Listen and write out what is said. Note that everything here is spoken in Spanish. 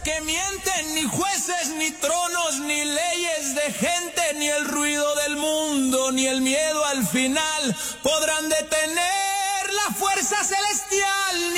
que mienten, ni jueces, ni tronos, ni leyes de gente, ni el ruido del mundo, ni el miedo al final podrán detener la fuerza celestial.